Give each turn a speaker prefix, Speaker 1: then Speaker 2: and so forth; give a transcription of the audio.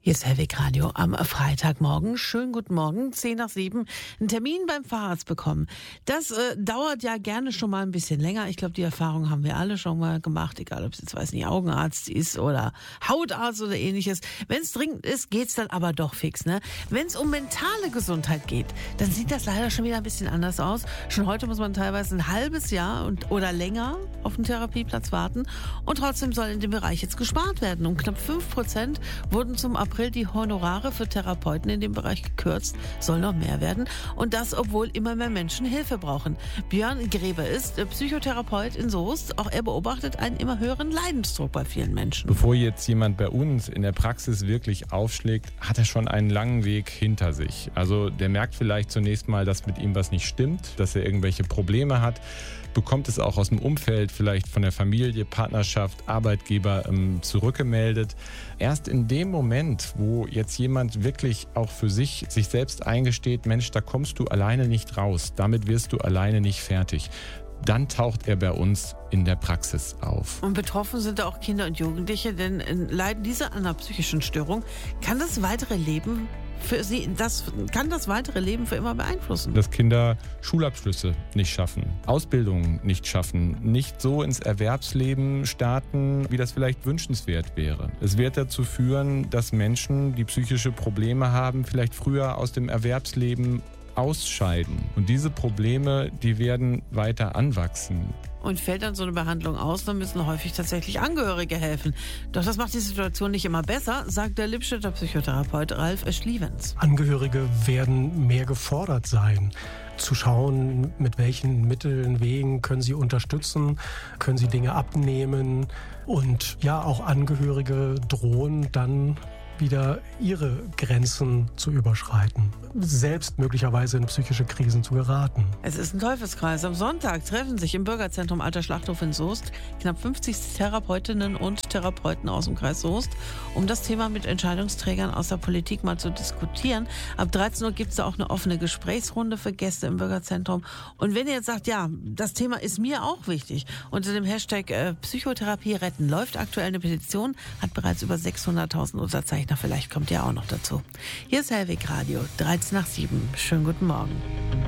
Speaker 1: Hier ist Hellwig Radio am Freitagmorgen. Schönen guten Morgen, 6:10. Einen Termin beim Facharzt bekommen. Das dauert ja gerne schon mal ein bisschen länger. Ich glaube, die Erfahrung haben wir alle schon mal gemacht, egal ob es jetzt, weiß nicht, Augenarzt ist oder Hautarzt oder ähnliches. Wenn es dringend ist, geht's dann aber doch fix, ne? Wenn es um mentale Gesundheit geht, dann sieht das leider schon wieder ein bisschen anders aus. Schon heute muss man teilweise ein halbes Jahr oder länger auf einen Therapieplatz warten. Und trotzdem soll in dem Bereich jetzt gespart werden. Um knapp 5% wurden zum April die Honorare für Therapeuten in dem Bereich gekürzt, soll noch mehr werden. Und das, obwohl immer mehr Menschen Hilfe brauchen. Björn Grebe ist Psychotherapeut in Soest. Auch er beobachtet einen immer höheren Leidensdruck bei vielen Menschen.
Speaker 2: Bevor jetzt jemand bei uns in der Praxis wirklich aufschlägt, hat er schon einen langen Weg hinter sich. Also der merkt vielleicht zunächst mal, dass mit ihm was nicht stimmt, dass er irgendwelche Probleme hat, bekommt es auch aus dem Umfeld, vielleicht von der Familie, Partnerschaft, Arbeitgeber zurückgemeldet. Erst in dem Moment, wo jetzt jemand wirklich auch für sich selbst eingesteht, Mensch, da kommst du alleine nicht raus, damit wirst du alleine nicht fertig, dann taucht er bei uns in der Praxis auf.
Speaker 1: Und betroffen sind auch Kinder und Jugendliche, denn leiden diese an einer psychischen Störung, kann das weitere Leben für sie, kann das weitere Leben für immer beeinflussen.
Speaker 2: Dass Kinder Schulabschlüsse nicht schaffen, Ausbildung nicht schaffen, nicht so ins Erwerbsleben starten, wie das vielleicht wünschenswert wäre. Es wird dazu führen, dass Menschen, die psychische Probleme haben, vielleicht früher aus dem Erwerbsleben ausscheiden. Und diese Probleme, die werden weiter anwachsen.
Speaker 1: Und fällt dann so eine Behandlung aus, dann müssen häufig tatsächlich Angehörige helfen. Doch das macht die Situation nicht immer besser, sagt der Lippstädter Psychotherapeut Ralf Schlievens.
Speaker 3: Angehörige werden mehr gefordert sein, zu schauen, mit welchen Mitteln, Wegen können sie unterstützen, können sie Dinge abnehmen. Und ja, auch Angehörige drohen dann wieder ihre Grenzen zu überschreiten, selbst möglicherweise in psychische Krisen zu geraten.
Speaker 1: Es ist ein Teufelskreis. Am Sonntag treffen sich im Bürgerzentrum Alter Schlachthof in Soest knapp 50 Therapeutinnen und Therapeuten aus dem Kreis Soest, um das Thema mit Entscheidungsträgern aus der Politik mal zu diskutieren. Ab 13 Uhr gibt es da auch eine offene Gesprächsrunde für Gäste im Bürgerzentrum. Und wenn ihr jetzt sagt, ja, das Thema ist mir auch wichtig, unter dem Hashtag Psychotherapie retten läuft aktuell eine Petition, hat bereits über 600.000 Unterzeichner. Vielleicht kommt ihr auch noch dazu. Hier ist Hellwig Radio, 6:13. Schönen guten Morgen.